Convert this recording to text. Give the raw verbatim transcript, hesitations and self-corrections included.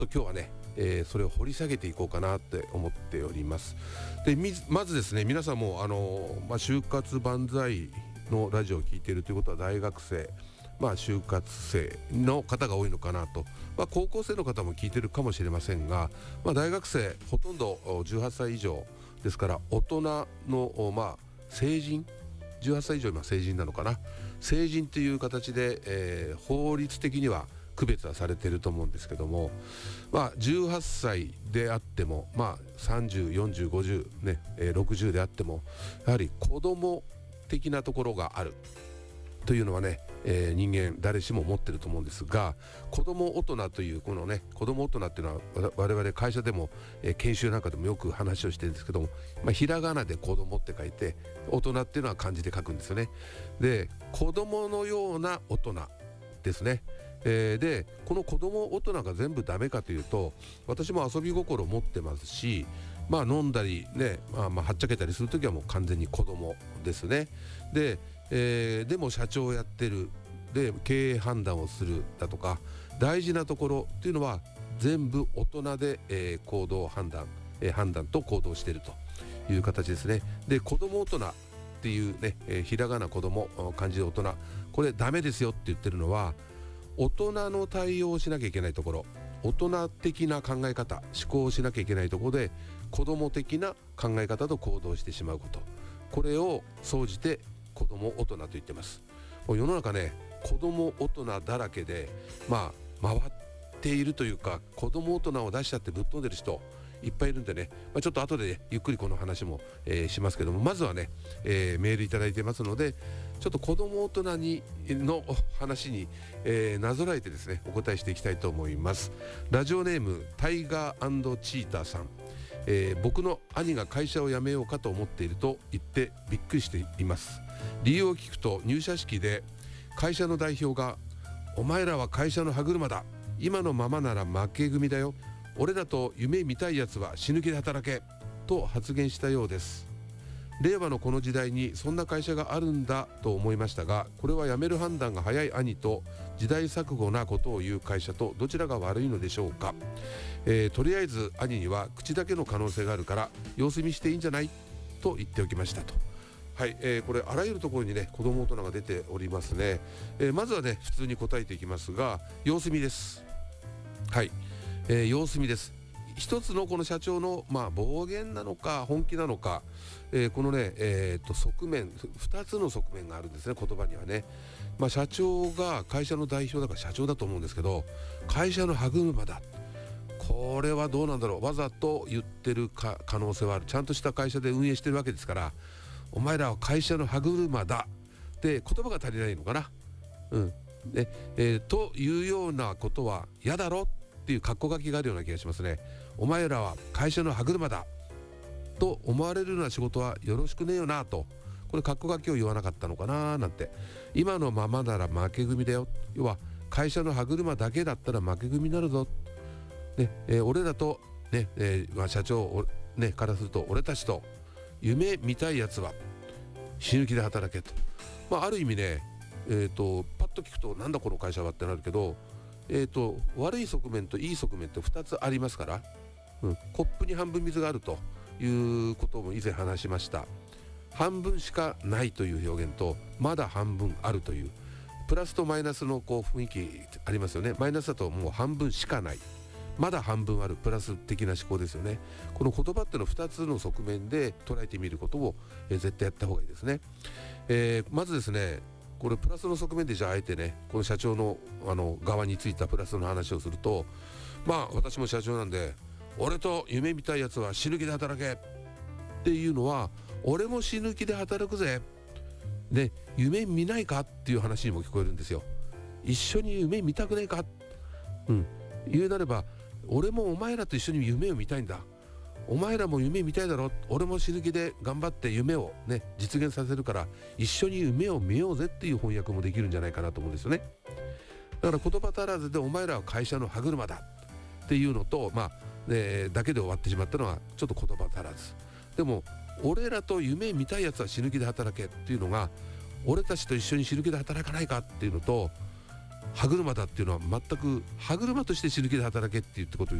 と今日はね、えー、それを掘り下げていこうかなって思っております。でまずですね、皆さんもあの、まあ、就活万歳のラジオを聞いているということは大学生、まあ、就活生の方が多いのかなと、まあ、高校生の方も聞いてるかもしれませんが、まあ、大学生ほとんどじゅうはっさい以上ですから、大人の、まあ、成人じゅうはっさい以上今成人なのかな、成人という形で、えー、法律的には区別はされていると思うんですけども、まあ、じゅうはっさいであっても、まあ、さんじゅう、よんじゅう、ごじゅう、ねえー、ろくじゅうであってもやはり子供的なところがあるというのはね、えー、人間誰しも持ってると思うんですが、子供大人というこのね、子供大人っていうのは我々会社でも、えー、研修なんかでもよく話をしてるんですけども、まあ、ひらがなで子供って書いて、大人っていうのは漢字で書くんですよね。で、子供のような大人ですね。えー、でこの子供大人が全部ダメかというと、私も遊び心を持ってますし、まあ飲んだりね、まあ、まあはっちゃけたりするときはもう完全に子供ですね。で、えー、でも社長をやってる、で経営判断をするだとか大事なところっていうのは全部大人で、えー、行動判断、えー、判断と行動しているという形ですね。で、子供大人っていうね、えー、ひらがな子供漢字で大人、これダメですよって言ってるのは、大人の対応をしなきゃいけないところ、大人的な考え方思考をしなきゃいけないところで子供的な考え方と行動してしまうこと、これを総じて子供大人と言ってます。もう世の中ね、子供大人だらけで、まあ回っているというか、子供大人を出しちゃってぶっ飛んでる人いっぱいいるんでね、まあ、ちょっと後で、ね、ゆっくりこの話も、えー、しますけども、まずはね、えー、メールいただいてますので、ちょっと子供大人にの話に、えー、なぞらえてですねお答えしていきたいと思います。ラジオネームタイガー&チーターさん、えー、僕の兄が会社を辞めようかと思っていると言ってびっくりしています。理由を聞くと、入社式で会社の代表がお前らは会社の歯車だ、今のままなら負け組だよ、俺らと夢見たいやつは死ぬ気で働けと発言したようです。令和のこの時代にそんな会社があるんだと思いましたが、これは辞める判断が早い兄と時代錯誤なことを言う会社とどちらが悪いのでしょうか。えー、とりあえず兄には口だけの可能性があるから様子見していいんじゃないと言っておきましたと。はい、えー、これあらゆるところにね子供大人が出ておりますね。えー、まずはね普通に答えていきますが、様子見です。はい、えー、様子見です。一つのこの社長の、まあ、暴言なのか本気なのか、えー、このね、えー、と側面ふたつの側面があるんですね、言葉にはね。まあ、社長が会社の代表だから社長だと思うんですけど、会社の歯車だ、これはどうなんだろう、わざと言ってるか可能性はある。ちゃんとした会社で運営してるわけですから、お前らは会社の歯車だで言葉が足りないのかな、うんで、えー、というようなことは嫌だろっていう格好書きがあるような気がしますね。お前らは会社の歯車だと思われるような仕事はよろしくねえよなと、これ格好書きを言わなかったのかななんて。今のままなら負け組だよ、要は会社の歯車だけだったら負け組になるぞ、ねえー、俺らと、ねえーまあ、社長、ね、からすると俺たちと夢見たいやつは死ぬ気で働けと、まあ、ある意味ね、えーと、パッと聞くとなんだこの会社はってなるけど、えーと、悪い側面といい側面ってふたつありますから、うん、コップに半分水があるということも以前話しました。半分しかないという表現とまだ半分あるという、プラスとマイナスのこう雰囲気ありますよね。マイナスだともう半分しかない、まだ半分ある、プラス的な思考ですよね。この言葉ってのふたつの側面で捉えてみることを、えー、絶対やった方がいいですね。えー、まずですね、これプラスの側面でじゃああえてね、この社長のあの側についたプラスの話をすると、まあ私も社長なんで、俺と夢見たいやつは死ぬ気で働けっていうのは、俺も死ぬ気で働くぜで夢見ないかっていう話にも聞こえるんですよ。一緒に夢見たくないか、うん言うなれば、俺もお前らと一緒に夢を見たいんだ、お前らも夢見たいだろ、俺も死ぬ気で頑張って夢をね実現させるから一緒に夢を見ようぜっていう翻訳もできるんじゃないかなと思うんですよね。だから言葉足らずでお前らは会社の歯車だっていうのと、まあ、ね、だけで終わってしまったのはちょっと言葉足らず。でも俺らと夢見たいやつは死ぬ気で働けっていうのが、俺たちと一緒に死ぬ気で働かないかっていうのと、 歯車だっていうのは全く歯車として死ぬ気で働けって言ってことを